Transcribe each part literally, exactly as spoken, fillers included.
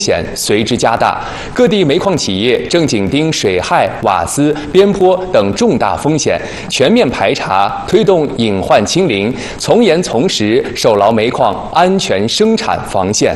险随之加大，各地煤矿企业正紧盯水害、瓦斯、边坡等重大风险，全面排查，推动隐患清零，从严从实，守牢煤矿安全生产防线。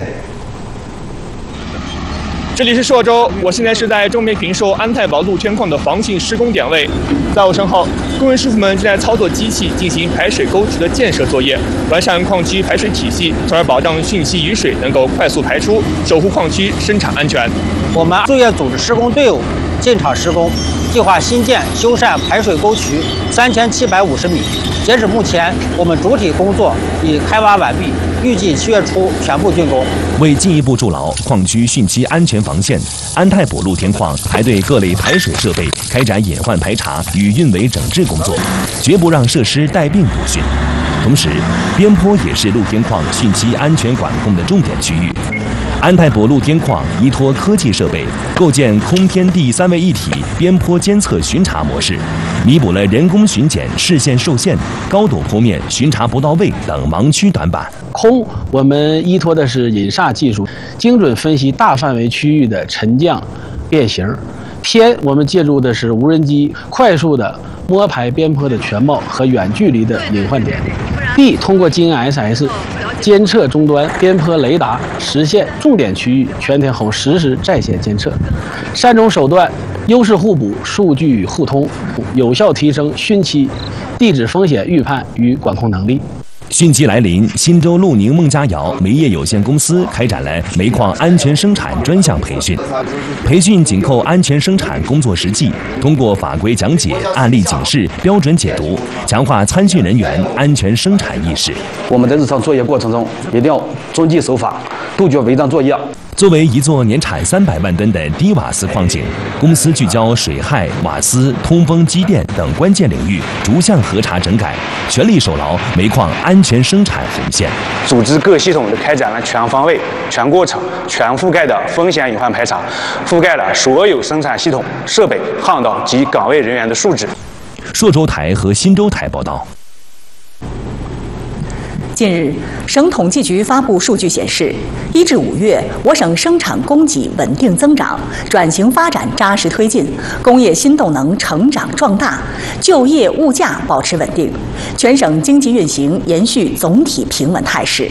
这里是朔州，我现在是在中煤平寿安泰堡露天矿的防汛施工点位，在我身后，工人师傅们正在操作机器进行排水沟渠的建设作业，完善矿区排水体系，从而保障汛期雨水能够快速排出，守护矿区生产安全。 我们作业组织施工队伍进场施工，计划新建修缮排水沟渠三千七百五十米。截止目前，我们主体工作已开挖完毕，预计七月初全部竣工。 为进一步筑牢矿区汛期安全防线，安泰堡露天矿还对各类排水设备开展隐患排查与运维整治工作，绝不让设施带病毒汛。同时，边坡也是露天矿汛期安全管控的重点区域。安泰堡露天矿依托科技设备，构建空天地三位一体边坡监测巡查模式，弥补了人工巡检视线受限、高陡坡面巡查不到位等盲区短板。 空，我们依托的是引煞技术，精准分析大范围区域的沉降变形；天，我们借助的是无人机，快速的摸排边坡的全貌和远距离的隐患点。地，通过 G N S S 监测终端边坡雷达，实现重点区域全天候实时在线监测。三种手段优势互补，数据互通，有效提升汛期地质风险预判与管控能力。 汛期来临，新州陆宁孟佳瑶煤业有限公司开展了煤矿安全生产专项培训。培训紧扣安全生产工作实际，通过法规讲解、案例警示、标准解读，强化参训人员安全生产意识。 我们在日常作业过程中，一定要遵纪守法，杜绝违章作业。 作为一座年产三百万吨的低瓦斯矿井，公司聚焦水害、瓦斯、通风、机电等关键领域，逐项核查整改，全力守牢煤矿安全生产红线。 组织各系统的开展了全方位、全过程、全覆盖的风险隐患排查，覆盖了所有生产系统、设备、航道及岗位人员的素质。 朔州台和新州台报道。 近日，省统计局发布数据显示，一至五月，我省生产供给稳定增长，转型发展扎实推进，工业新动能成长壮大，就业物价保持稳定，全省经济运行延续总体平稳态势。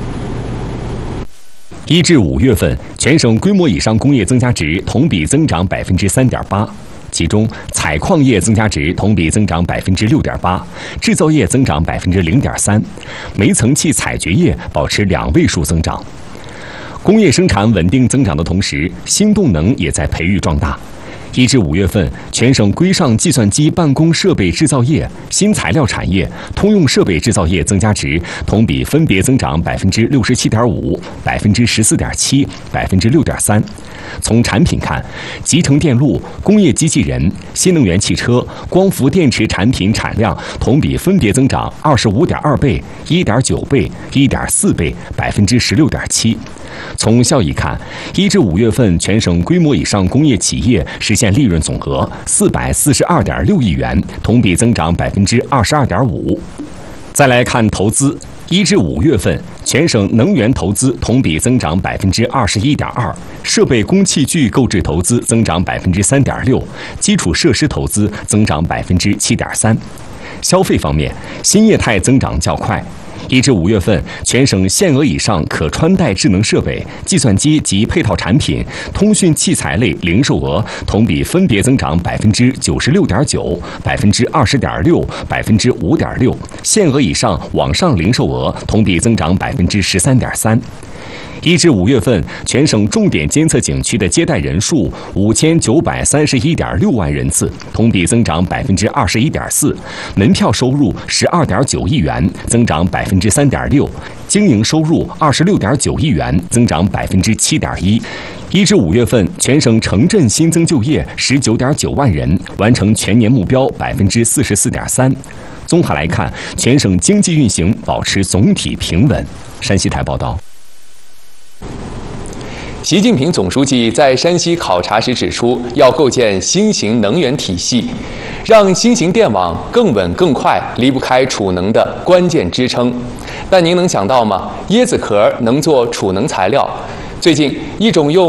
一至五月份，全省规模以上工业增加值同比增长百分之三点八。其中，采矿业增加值同比增长百分之六点八，制造业增长百分之零点三，煤层气采掘业保持两位数增长。工业生产稳定增长的同时，新动能也在培育壮大。一至五月份，全省规上计算机办公设备制造业、新材料产业、通用设备制造业增加值同比分别增长百分之六十七点五、百分之十四点七、百分之六点三。从产品看，集成电路、工业机器人、新能源汽车、光伏电池产品产量同比分别增长二十五点二倍、一点九倍、一点四倍、百分之十六点七。从效益看，一至五月份全省规模以上工业企业实现利润总额四百四十二点六亿元，同比增长百分之二十二点五。再来看投资，一至五月份，全省能源投资同比增长百分之二十一点二，设备工器具购置投资增长百分之三点六，基础设施投资增长百分之七点三。消费方面，新业态增长较快。一至五月份，全省限额以上可穿戴智能设备、计算机及配套产品、通讯器材类零售额同比分别增长百分之九十六点九、百分之二十点六、百分之五点六；限额以上网上零售额同比增长百分之十三点三。一至五月份，全省重点监测景区的接待人数五千九百三十一点六万人次，同比增长百分之二十一点四；门票收入十二点九亿元，增长百分之三点六；经营收入二十六点九亿元，增长百分之七点一。一至五月份，全省城镇新增就业十九点九万人，完成全年目标百分之四十四点三。综合来看，全省经济运行保持总体平稳。山西台报道。 习近平总书记在山西考察时指出，要构建新型能源体系，让新型电网更稳更快，离不开储能的关键支撑。但您能想到吗？椰子壳能做储能材料。最近，一种用